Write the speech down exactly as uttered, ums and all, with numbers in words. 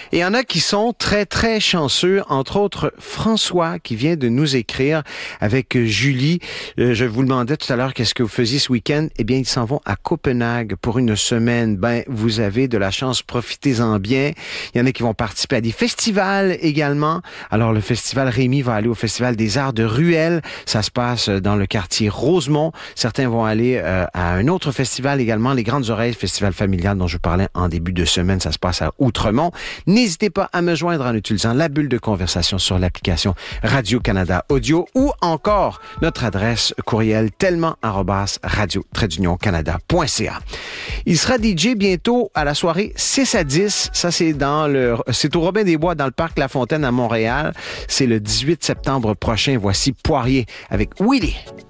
Et il y en a qui sont très, très chanceux, entre autres François qui vient de nous écrire avec Julie. Euh, je vous demandais tout à l'heure qu'est-ce que vous faisiez ce week-end. Eh bien, ils s'en vont à Copenhague pour une semaine. Ben, vous avez de la chance, profitez-en bien. Il y en a qui vont participer à des festivals également. Alors, le festival Rémi va aller au Festival des Arts de Ruelle. Ça se passe dans le quartier Rosemont. Certains vont aller euh, à un autre festival également, les Grandes Oreilles, festival familial dont je vous parlais en début de semaine. Ça se passe à Outremont. N'hésitez pas à me joindre en utilisant la bulle de conversation sur l'application Radio-Canada Audio ou encore notre adresse courriel tellement arobase radio trait d'union canada point c a. Il sera D J bientôt à la soirée six à dix. Ça, c'est dans le, c'est au Robin des Bois dans le parc La Fontaine à Montréal. C'est le dix-huit septembre prochain. Voici Poirier avec Willy.